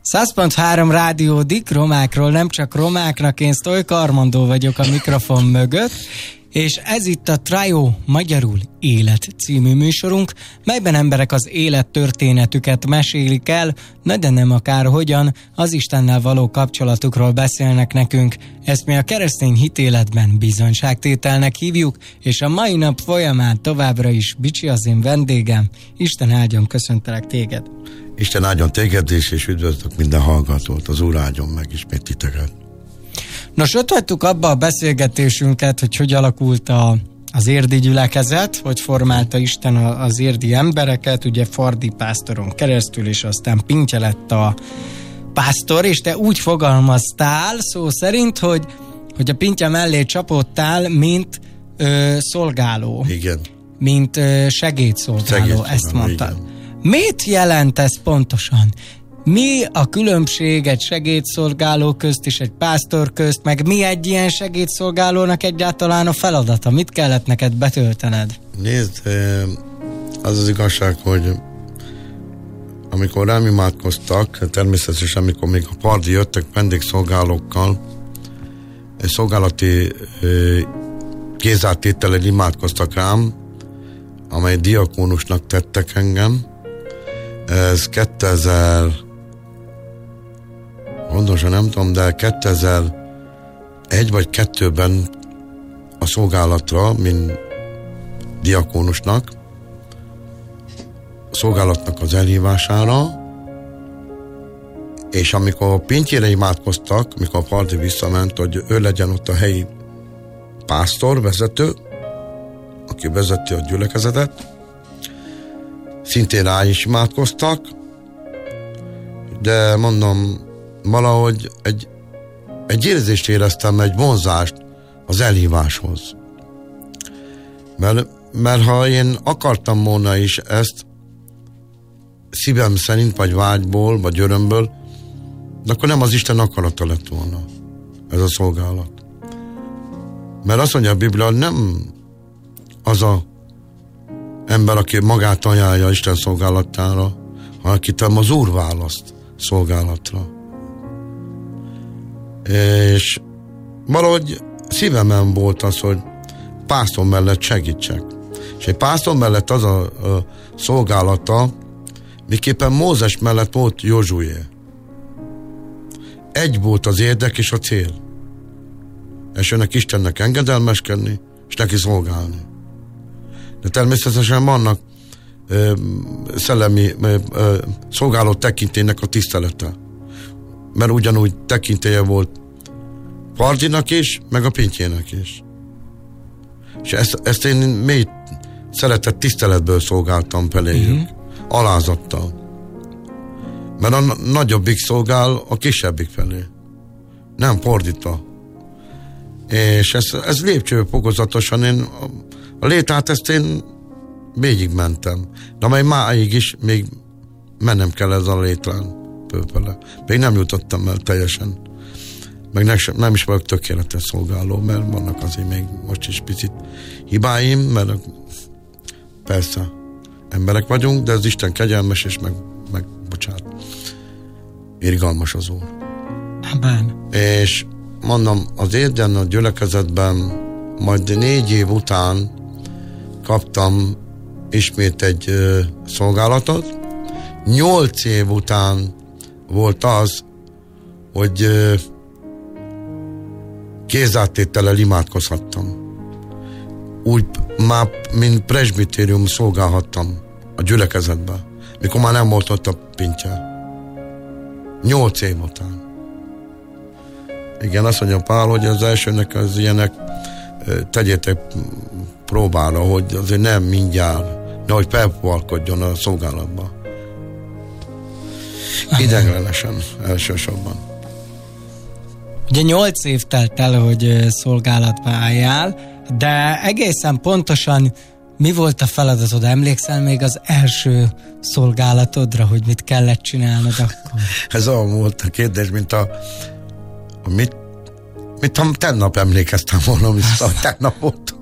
100.3 rádiódik romákról, nem csak romáknak, én Sztojka Armandó vagyok a mikrofon mögött, és ez itt a Trio magyarul Élet című műsorunk, melyben emberek az élettörténetüket mesélik el, de nem akárhogyan, az Istennel való kapcsolatukról beszélnek nekünk. Ezt mi a keresztény hitéletben bizonyságtételnek hívjuk, és a mai nap folyamán továbbra is Bicsi az én vendégem. Isten áldjon, köszöntelek téged. Isten áldjon téged is, és üdvözlök minden hallgatót, az Úr áldjon meg ismét titeket. Nos, ott hagytuk abba a beszélgetésünket, hogy alakult az érdi gyülekezet, hogy formálta Isten az érdi embereket, ugye Fardi pásztoron keresztül, és aztán Pintje lett a pásztor, és te úgy fogalmaztál, szó szerint, hogy a Pintje mellé csapódtál, mint szolgáló. Igen. Mint segédszolgáló, ezt mondtad. Igen. Mit jelent ez pontosan? Mi a különbség egy segédszolgáló közt és egy pásztor közt, meg mi egy ilyen segédszolgálónak egyáltalán a feladata? Mit kellett neked betöltened? Nézd, az igazság, hogy amikor rám imádkoztak, természetesen amikor még a Pardi jöttek vendégszolgálókkal, egy szolgálati kézáttétellel imádkoztak rám, amely diakónusnak tettek engem. Ez 2000, pontosan nem tudom, de 2001 vagy 2-ben a szolgálatra, mint diakónusnak, a szolgálatnak az elhívására, és amikor a Pintjére imádkoztak, amikor a Pardi visszament, hogy ő legyen ott a helyi pásztor, vezető, aki vezeti a gyülekezetet, szintén rá is imádkoztak, de mondom, valahogy egy érzést éreztem, egy vonzást az elhíváshoz. Mert ha én akartam volna is ezt szívem szerint, vagy vágyból, vagy örömből, de akkor nem az Isten akarata lett volna ez a szolgálat. Mert azt mondja a Biblia, nem az a ember, aki magát ajánlja Isten szolgálatára, hanem akit az Úr választ szolgálatra. És valahogy szívemen volt az, hogy pásztor mellett segítsek. És egy pásztor mellett az a szolgálata, miképpen Mózes mellett volt Józsué. Egy volt az érdek és a cél. És önnek Istennek engedelmeskedni, és neki szolgálni. De természetesen vannak szellemi szolgáló tekintélynek a tisztelete. Mert ugyanúgy tekintélye volt Pardinak is, meg a Pintjének is. És ezt én mély szeretett tiszteletből szolgáltam feléjük. Alázattal. Mert a nagyobbik szolgál a kisebbik felé. Nem fordítva. És ez lépcsőfokozatosan én a létát ezt én végigmentem. De amely máig is még mennem kell ez a létrán fölfele. Még nem jutottam el teljesen. Meg nem is vagyok tökéletes szolgáló, mert vannak azért még most is picit hibáim, mert persze emberek vagyunk, de az Isten kegyelmes és meg bocsánat. Irgalmas az Úr. Amen. És mondom, az érden a gyülekezetben majd 4 év után kaptam ismét egy szolgálatot. 8 év után volt az, hogy kézáttétellel imádkozhattam. Úgy már, mint presbitérium szolgálhattam a gyülekezetben, mikor már nem volt ott a Pintje. 8 év után. Igen, azt mondja Pál, hogy az elsőnek az ilyenek tegyétek próbára, hogy azért nem mindjárt, nehogy felpalkodjon a szolgálatba. Ideiglenesen elsősorban. Ugye 8 év telt el, hogy szolgálatba álljál, de egészen pontosan mi volt a feladatod? Emlékszel még az első szolgálatodra, hogy mit kellett csinálnod akkor? Ez olyan volt a kérdés, mint mit tegnap emlékeztem volna vissza, tegnap volt.